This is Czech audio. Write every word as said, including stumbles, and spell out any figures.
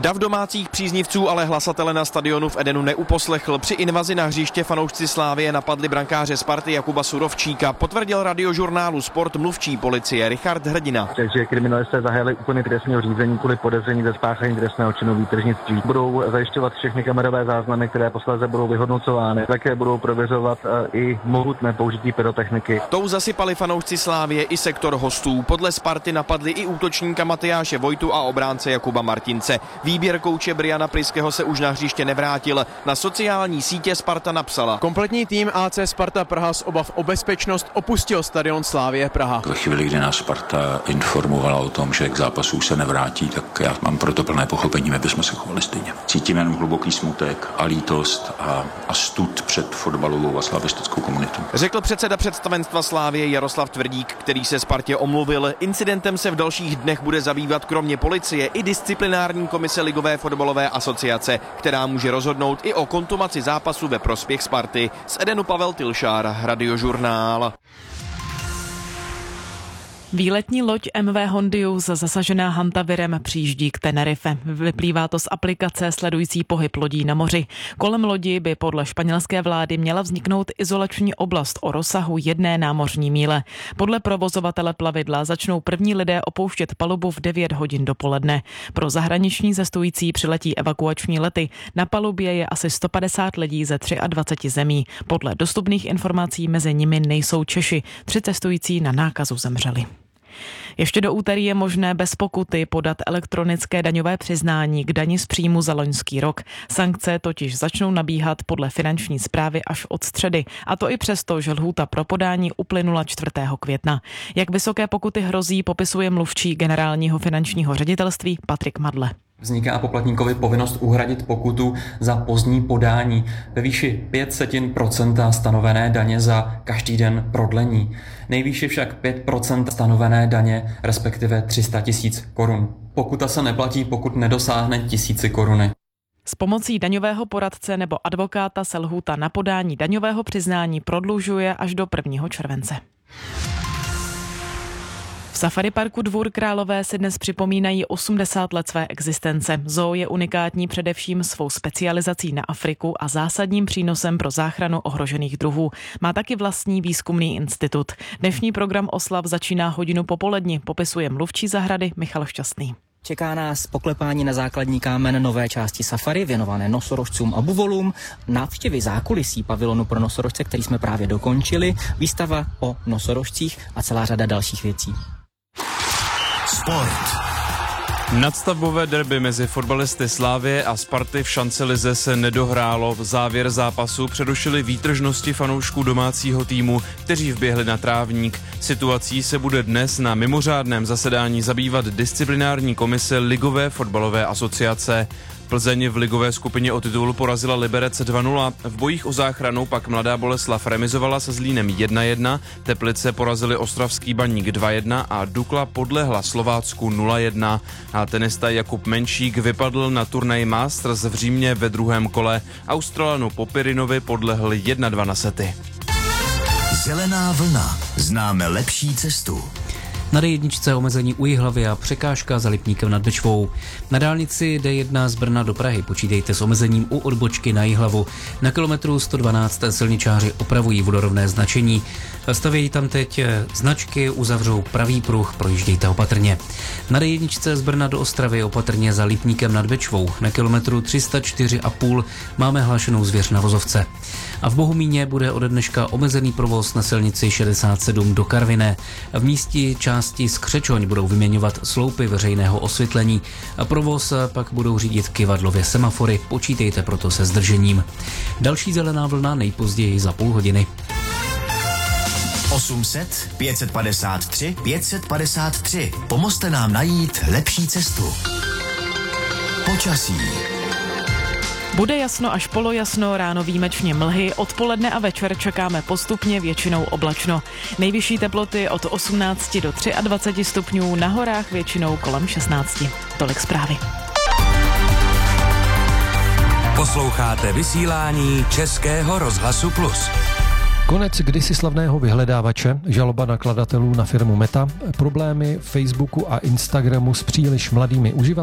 Dav domácích příznivců ale hlasatele na stadionu v Edenu neuposlechl. Při invazi na hřiště fanoušci Slávie napadli brankáře Sparty Jakuba Surovčíka, potvrdil radiožurnálu Sport mluvčí policie Richard Hrdina. Takže kriminalisté zahájili úplný trestního řízení kvůli podezření ze spáchání trestného činu výtržnictví. Budou zajišťovat všechny kamerové záznamy, které posléze budou vyhodnocovány. Také budou prověřovat i mohutné použití pyrotechniky. Tou zasypali fanoušci Slávie i sektor hostů. Podle Sparty napadli i útočníka Matyáše Vojtu a obránce Jakuba Martince. Výběr kouče Briana Pryského se už na hřiště nevrátil. Na sociální sítě Sparta napsala: kompletní tým A C Sparta Praha z obav o bezpečnost opustil stadion Slávie Praha. Ve chvíli, kdy nás Sparta informovala o tom, že k zápasu se nevrátí, tak já mám proto plné pochopení, my bychom se chovali stejně. Cítím jen hluboký smutek a lítost a, a stud před fotbalovou a slavistickou komunitou. Řekl předseda představenstva Slávie Jaroslav Tvrdík, který se Spartě omluvil. Incidentem se v dalších dnech bude zabývat kromě policie i disciplinární komise Ligové fotbalové asociace, která může rozhodnout i o kontumaci zápasu ve prospěch Sparty. Z Edenu Pavel Tilšár, Radiožurnál. Výletní loď M V Hondius zasažená hantavirem přijíždí k Tenerife. Vyplývá to z aplikace sledující pohyb lodí na moři. Kolem lodi by podle španělské vlády měla vzniknout izolační oblast o rozsahu jedné námořní míle. Podle provozovatele plavidla začnou první lidé opouštět palubu v devět hodin dopoledne. Pro zahraniční cestující přiletí evakuační lety. Na palubě je asi sto padesát lidí ze dvaceti třech zemí. Podle dostupných informací mezi nimi nejsou Češi. Tři cestující na nákazu zemřeli. Ještě do úterý je možné bez pokuty podat elektronické daňové přiznání k dani z příjmu za loňský rok. Sankce totiž začnou nabíhat podle finanční správy až od středy, a to i přesto, že lhůta pro podání uplynula čtvrtého května. Jak vysoké pokuty hrozí, popisuje mluvčí generálního finančního ředitelství Patrik Madle. Vzniká poplatníkovi povinnost uhradit pokutu za pozdní podání ve výši pět setin procenta stanovené daně za každý den prodlení. Nejvýše však pět procent stanovené daně, respektive tři sta tisíc korun. Pokuta se neplatí, pokud nedosáhne tisíci koruny. S pomocí daňového poradce nebo advokáta se lhůta na podání daňového přiznání prodlužuje až do prvního července. V safari parku Dvůr Králové si dnes připomínají osmdesát let své existence. Zoo je unikátní především svou specializací na Afriku a zásadním přínosem pro záchranu ohrožených druhů. Má taky vlastní výzkumný institut. Dnešní program oslav začíná hodinu popoledni, popisuje mluvčí zahrady Michal Šťastný. Čeká nás poklepání na základní kámen nové části safari, věnované nosorožcům a buvolům, návštěvy zákulisí pavilonu pro nosorožce, který jsme právě dokončili, výstava o nosorožcích a celá řada dalších věcí. Sport. Nadstavbové derby mezi fotbalisty Slávie a Sparty v šancelize se nedohrálo. V závěr zápasu přerušili výtržnosti fanoušků domácího týmu, kteří vběhli na trávník. Situací se bude dnes na mimořádném zasedání zabývat disciplinární komise Ligové fotbalové asociace. Plzeň v ligové skupině o titul porazila Liberec dva nula, v bojích o záchranu pak Mladá Boleslav remizovala se Zlínem jedna jedna, Teplice porazili Ostravský Baník dva jedna a Dukla podlehla Slovácku nula jedna. A tenista Jakub Menšík vypadl na turnaj Masters v Římě ve druhém kole. Australanu Popirinovi podlehl jedna dva na sety. Zelená vlna. Známe lepší cestu. Na D jedna omezení u Jihlavy a překážka za Lipníkem nad Bečvou. Na dálnici D jedna z Brna do Prahy počítejte s omezením u odbočky na Jihlavu. Na kilometru sto dvanáct silničáři opravují vodorovné značení. Stavějí tam teď značky, uzavřou pravý pruh, projíždějte opatrně. Na D jedna z Brna do Ostravy opatrně za Lipníkem nad Bečvou. Na kilometru tři sta čtyři a půl máme hlášenou zvěř na vozovce. A v Bohumíně bude ode dneška omezený provoz na silnici šedesát sedm do Karviné. V místě části Skřečoň budou vyměňovat sloupy veřejného osvětlení a provoz pak budou řídit kyvadlově semafory. Počítejte proto se zdržením. Další zelená vlna nejpozději za půl hodiny. osm set pět set padesát tři pět set padesát tři. Pomozte nám najít lepší cestu. Počasí. Bude jasno až polojasno, ráno výjimečně mlhy, odpoledne a večer čekáme postupně většinou oblačno. Nejvyšší teploty od osmnácti do dvaceti tří stupňů, na horách většinou kolem šestnácti. Tolik zprávy. Posloucháte vysílání Českého rozhlasu Plus. Konec kdysi slavného vyhledávače, žaloba nakladatelů na firmu Meta, problémy Facebooku a Instagramu s příliš mladými uživateli,